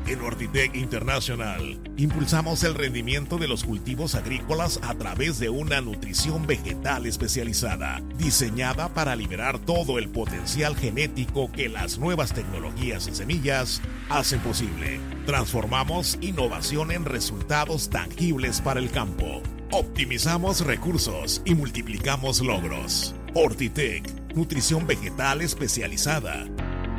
En Ortitec International, impulsamos el rendimiento de los cultivos agrícolas a través de una nutrición vegetal especializada, diseñada para liberar todo el potencial genético que las nuevas tecnologías en semillas hacen posible. Transformamos innovación en resultados tangibles para el campo. Optimizamos recursos y multiplicamos logros. Ortitec, nutrición vegetal especializada.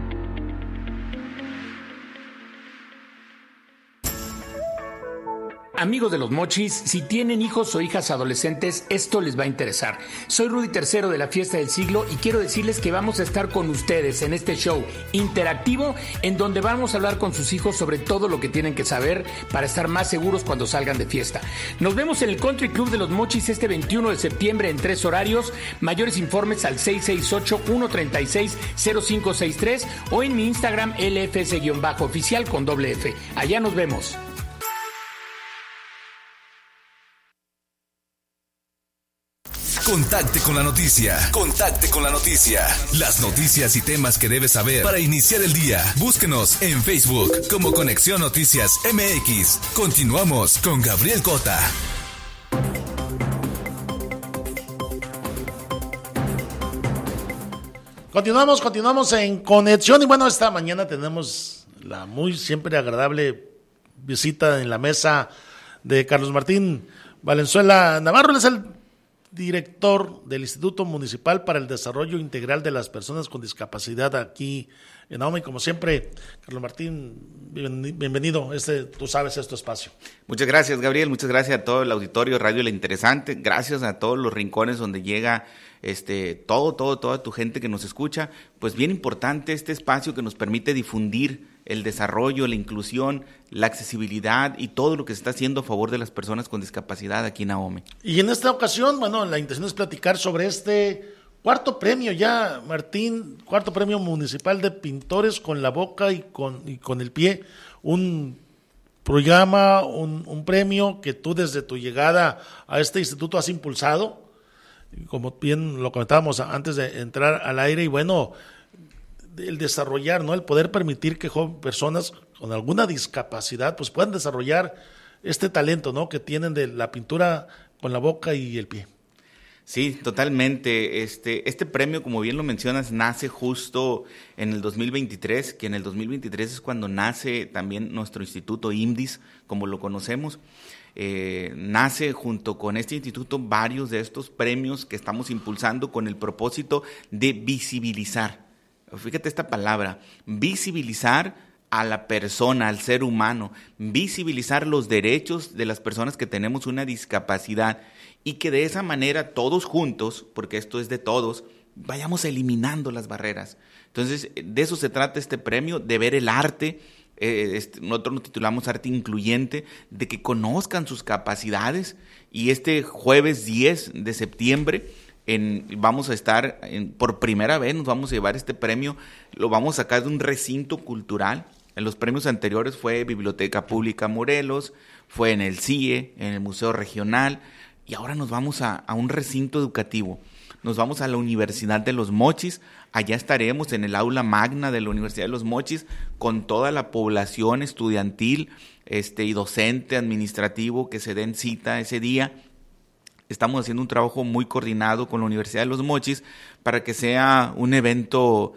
Amigos de los Mochis, si tienen hijos o hijas adolescentes, esto les va a interesar. Soy Rudy III de la Fiesta del Siglo y quiero decirles que vamos a estar con ustedes en este show interactivo en donde vamos a hablar con sus hijos sobre todo lo que tienen que saber para estar más seguros cuando salgan de fiesta. Nos vemos en el Country Club de los Mochis este 21 de septiembre en 3 horarios. Mayores informes al 668-136-0563 o en mi Instagram LFS-oficial con doble F. Allá nos vemos. Contacte con la noticia. Contacte con la noticia. Las noticias y temas que debes saber para iniciar el día. Búsquenos en Facebook como Conexión Noticias MX. Continuamos con Gabriel Cota. Continuamos en Conexión y bueno, esta mañana tenemos la muy siempre agradable visita en la mesa de Carlos Martín Valenzuela Navarro. Él es el director del Instituto Municipal para el Desarrollo Integral de las Personas con Discapacidad aquí en Ahome. Como siempre, Carlos Martín, bienvenido. Tú sabes, es tu espacio. Muchas gracias, Gabriel. Muchas gracias a todo el auditorio Radio La Interesante. Gracias a todos los rincones donde llega toda tu gente que nos escucha. Pues bien importante este espacio que nos permite difundir el desarrollo, la inclusión, la accesibilidad y todo lo que se está haciendo a favor de las personas con discapacidad aquí en Ahome. Y en esta ocasión, bueno, la intención es platicar sobre este cuarto premio ya, Martín, cuarto premio municipal de pintores con la boca y con el pie, un programa, un premio que tú desde tu llegada a este instituto has impulsado, como bien lo comentábamos antes de entrar al aire, y bueno, el desarrollar, ¿no? El poder permitir que personas con alguna discapacidad pues puedan desarrollar este talento, ¿no? Que tienen de la pintura con la boca y el pie. Sí, totalmente. Este premio, como bien lo mencionas, nace justo en el 2023, que en el 2023 es cuando nace también nuestro instituto IMDIS, como lo conocemos. Nace junto con este instituto varios de estos premios que estamos impulsando con el propósito de visibilizar. Fíjate esta palabra, visibilizar a la persona, al ser humano, visibilizar los derechos de las personas que tenemos una discapacidad y que de esa manera todos juntos, porque esto es de todos, vayamos eliminando las barreras. Entonces, de eso se trata este premio, de ver el arte. Nosotros lo titulamos Arte Incluyente, de que conozcan sus capacidades, y este jueves 10 de septiembre vamos a estar, por primera vez nos vamos a llevar este premio, lo vamos a sacar de un recinto cultural. En los premios anteriores fue Biblioteca Pública Morelos, fue en el CIE, en el Museo Regional, y ahora nos vamos a un recinto educativo. Nos vamos a la Universidad de los Mochis. Allá estaremos en el aula magna de la Universidad de los Mochis con toda la población estudiantil y docente, administrativo que se den cita ese día. Estamos haciendo un trabajo muy coordinado con la Universidad de los Mochis para que sea un evento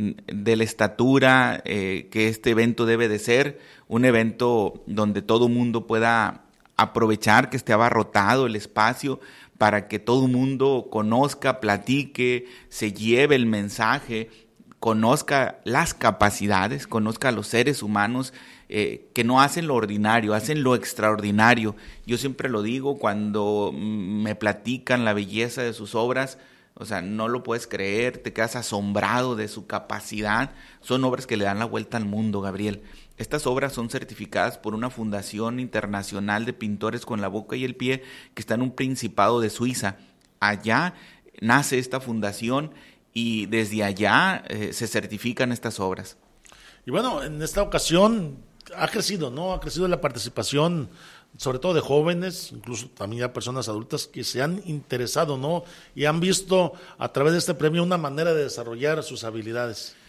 de la estatura que este evento debe de ser, un evento donde todo mundo pueda aprovechar que esté abarrotado el espacio para que todo mundo conozca, platique, se lleve el mensaje, conozca las capacidades, conozca a los seres humanos que no hacen lo ordinario, hacen lo extraordinario. Yo siempre lo digo cuando me platican la belleza de sus obras, o sea, no lo puedes creer, te quedas asombrado de su capacidad. Son obras que le dan la vuelta al mundo, Gabriel. Estas obras son certificadas por una fundación internacional de pintores con la boca y el pie que está en un principado de Suiza. Allá nace esta fundación y desde allá se certifican estas obras. Y bueno, en esta ocasión ha crecido, ¿no? Ha crecido la participación, sobre todo de jóvenes, incluso también ya personas adultas que se han interesado, ¿no? Y han visto a través de este premio una manera de desarrollar sus habilidades.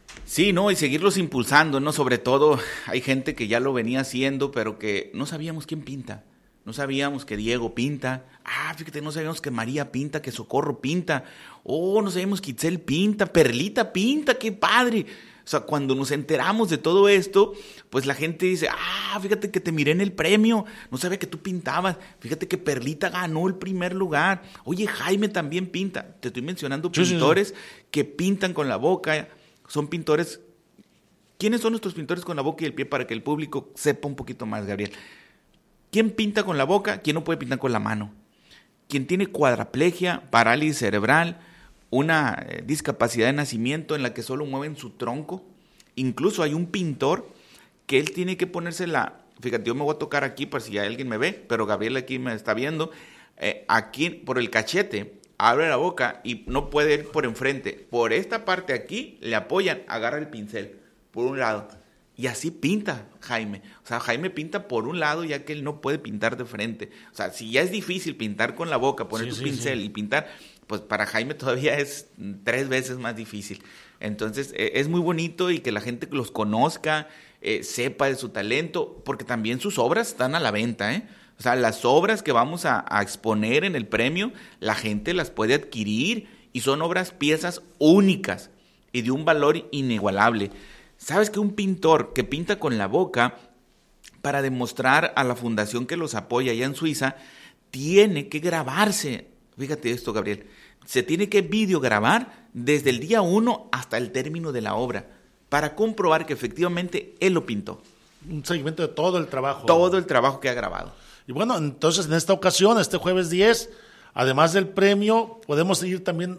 Sí, ¿no? Y seguirlos impulsando, ¿no? Sobre todo hay gente que ya lo venía haciendo, pero que no sabíamos quién pinta. No sabíamos que Diego pinta. Fíjate, no sabíamos que María pinta, que Socorro pinta. No sabíamos que Itzel pinta, Perlita pinta, qué padre. O sea, cuando nos enteramos de todo esto, pues la gente dice, fíjate que te miré en el premio, no sabía que tú pintabas, fíjate que Perlita ganó el primer lugar. Oye, Jaime también pinta. Te estoy mencionando pintores que pintan con la boca. Son pintores. ¿Quiénes son nuestros pintores con la boca y el pie para que el público sepa un poquito más, Gabriel? ¿Quién pinta con la boca? ¿Quién no puede pintar con la mano? ¿Quién tiene cuadraplegia, parálisis cerebral, una discapacidad de nacimiento en la que solo mueven su tronco? Incluso hay un pintor que él tiene que ponerse fíjate, yo me voy a tocar aquí por si alguien me ve, pero Gabriel aquí me está viendo, aquí por el cachete, abre la boca y no puede ir por enfrente. Por esta parte aquí le apoyan, agarra el pincel por un lado. Y así pinta Jaime. O sea, Jaime pinta por un lado ya que él no puede pintar de frente. O sea, si ya es difícil pintar con la boca, poner tu pincel y pintar, pues para Jaime todavía es 3 veces más difícil. Entonces, es muy bonito y que la gente los conozca, sepa de su talento, porque también sus obras están a la venta, ¿eh? O sea, las obras que vamos a exponer en el premio, la gente las puede adquirir y son piezas únicas y de un valor inigualable. ¿Sabes que un pintor que pinta con la boca, para demostrar a la fundación que los apoya allá en Suiza, tiene que grabarse? Fíjate esto, Gabriel. Se tiene que videograbar desde el día 1 hasta el término de la obra para comprobar que efectivamente él lo pintó. Un seguimiento de todo el trabajo. Todo el trabajo que ha grabado. Y bueno, entonces en esta ocasión, este jueves 10, además del premio, podemos ir también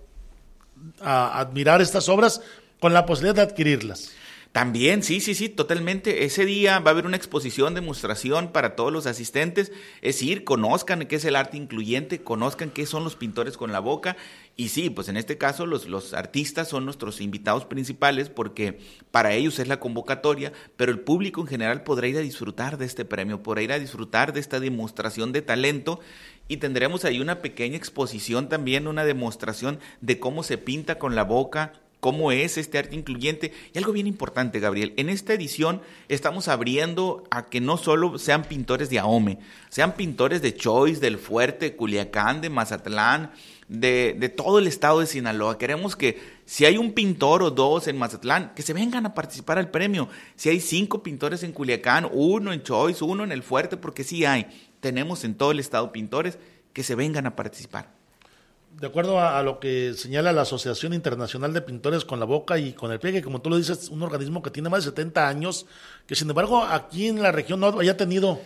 a admirar estas obras con la posibilidad de adquirirlas. También, sí, totalmente. Ese día va a haber una exposición, demostración para todos los asistentes. Es decir, conozcan qué es el arte incluyente, conozcan qué son los pintores con la boca. Y sí, pues en este caso los artistas son nuestros invitados principales porque para ellos es la convocatoria, pero el público en general podrá ir a disfrutar de este premio, podrá ir a disfrutar de esta demostración de talento. Y tendremos ahí una pequeña exposición también, una demostración de cómo se pinta con la boca, cómo es este arte incluyente. Y algo bien importante, Gabriel, en esta edición estamos abriendo a que no solo sean pintores de Ahome, sean pintores de Choix, del Fuerte, de Culiacán, de Mazatlán, de todo el estado de Sinaloa. Queremos que si hay un pintor o 2 en Mazatlán, que se vengan a participar al premio. Si hay 5 pintores en Culiacán, 1 en Choix, 1 en el Fuerte, porque sí hay. Tenemos en todo el estado pintores, que se vengan a participar. De acuerdo a lo que señala la Asociación Internacional de Pintores con la Boca y con el Pie, que como tú lo dices, es un organismo que tiene más de 70 años, que sin embargo aquí en la región no haya tenido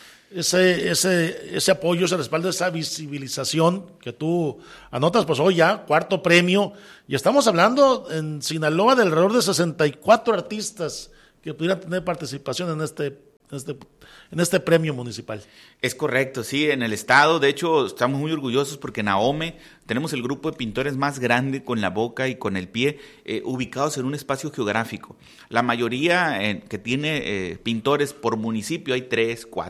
ese apoyo, ese respaldo, esa visibilización que tú anotas, pues hoy ya, 4º premio, y estamos hablando en Sinaloa de alrededor de 64 artistas que pudieran tener participación en este premio municipal. Es correcto, sí, en el estado, de hecho, estamos muy orgullosos porque en Ahome tenemos el grupo de pintores más grande con la boca y con el pie, ubicados en un espacio geográfico. La mayoría que tiene pintores por municipio, hay 3, 4,